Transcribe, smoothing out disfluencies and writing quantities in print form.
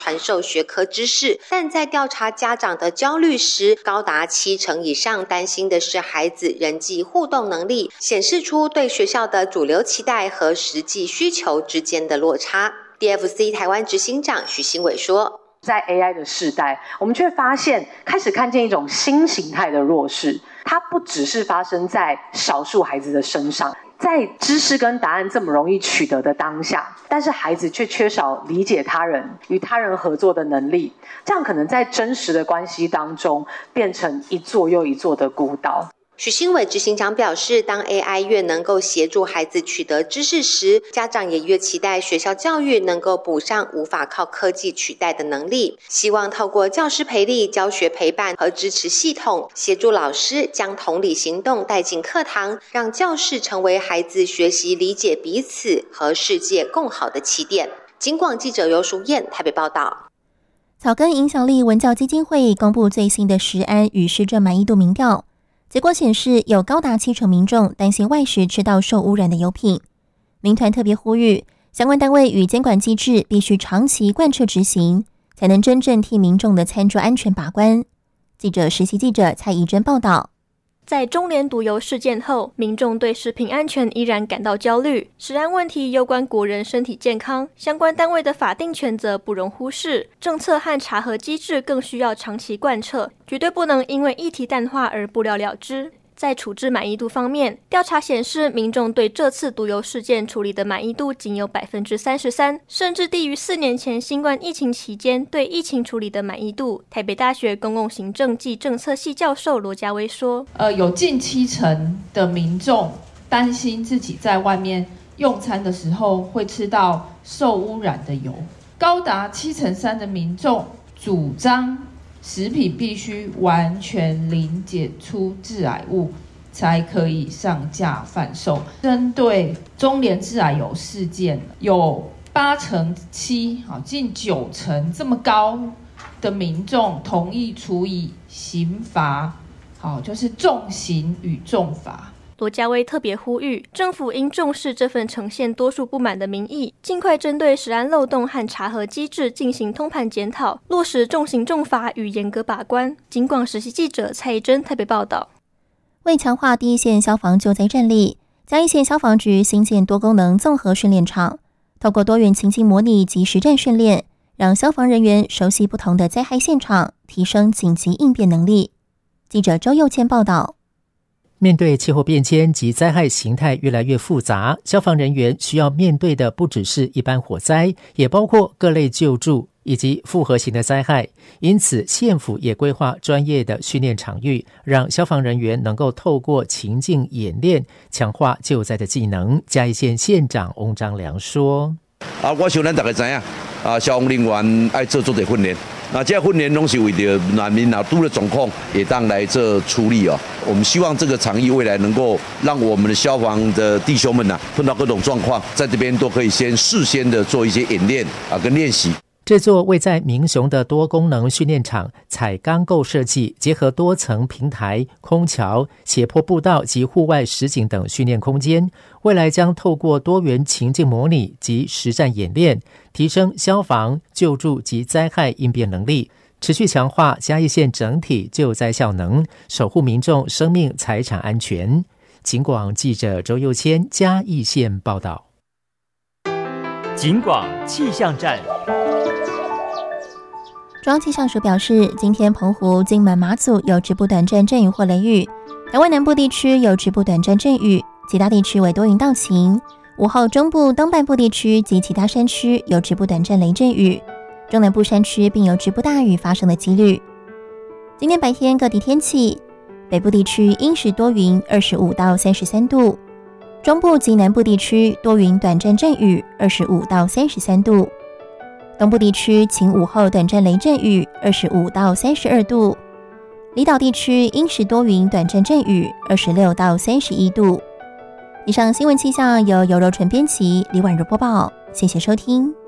传授学科知识，但在调查家长的焦虑时，高达70%以上担心的是孩子人际互动能力，显示出对学校的主流期待和实际需求之间的落差。DFC 台湾执行长许兴伟说， 在 AI 的世代，我们却开始看见一种新形态的弱势，它不只是发生在少数孩子的身上，在知识跟答案这么容易取得的当下，但是孩子却缺少理解他人、与他人合作的能力，这样可能在真实的关系当中变成一座又一座的孤岛。 许兴伟执行长表示，当 AI 越能够协助孩子取得知识时，家长也越期待学校教育能够补上无法靠科技取代的能力，希望透过教师培力、教学陪伴和支持系统，协助老师将同理行动带进课堂，让教室成为孩子学习理解彼此和世界共好的起点。警广记者尤淑燕台北报道。 草根影响力文教基金会公布最新的食安与施政满意度民调，结果显示，有高达70%民众担心外食吃到受污染的油品。民团特别呼吁，相关单位与监管机制必须长期贯彻执行，才能真正替民众的餐桌安全把关。实习记者蔡怡珍报道。 在中联毒油事件后，民众对食品安全依然感到焦虑。食安问题攸关国人身体健康，相关单位的法定权责不容忽视，政策和查核机制更需要长期贯彻，绝对不能因为议题淡化而不了了之。在处置满意度方面，调查显示，民众对这次毒油事件处理的满意度仅有 33%， 甚至低于4年前新冠疫情期间对疫情处理的满意度。台北大学公共行政暨政策系教授罗家威说， 有近70%的民众担心自己在外面用餐的时候会吃到受污染的油，高达3%的民众主张食品必须完全零检出致癌物才可以上架贩售。针对中联致癌油事件，有87%，近90%这么高的民众同意处以刑罚，就是重刑与重罚。 罗家威特别呼吁，政府应重视这份呈现多数不满的民意，尽快针对食安漏洞和查核机制进行通盘检讨，落实重刑重罚与严格把关。警广实习记者蔡怡珍台北报道。 为强化第一线消防救灾战力，嘉义县消防局新建多功能综合训练场，透过多元情境模拟及实战训练，让消防人员熟悉不同的灾害现场，提升紧急应变能力。记者周佑谦报道。 面对气候变迁及灾害形态越来越复杂，消防人员需要面对的不只是一般火灾，也包括各类救助以及复合型的灾害。因此，县府也规划专业的训练场域，让消防人员能够透过情境演练，强化救灾的技能。嘉义县县长翁章良说： 我想咱大家知影，消防人员爱做多训练。这些训练都是为了难民拄了状况也当来做处理哦。我们希望这个场域未来能够让我们的消防的弟兄们碰到各种状况，在这边都可以事先的做一些演练跟练习。 这座位在民雄的多功能训练场采钢构设计，结合多层平台、空桥、斜坡步道及户外实景等训练空间，未来将透过多元情境模拟及实战演练，提升消防、救助及灾害应变能力，持续强化嘉义县整体救灾效能，守护民众生命财产安全。警广记者周佑谦嘉义县报道。 警广气象站。 中央气象署表示，今天澎湖、金门、马祖有局部短暂阵雨或雷雨，台湾南部地区有局部短暂阵雨，其他地区为多云到晴。午后中部、东半部地区及其他山区有局部短暂雷阵雨，中南部山区并有局部大雨发生的几率。今天白天各地天气，北部地区阴时多云，25到33度；中部及南部地区多云短暂阵雨，25到33度；东部地区晴午后短暂雷阵雨，25到32度；离岛地区阴时多云短暂阵雨，26到31度。以上新闻气象由柔纯编辑，李婉如播报，谢谢收听。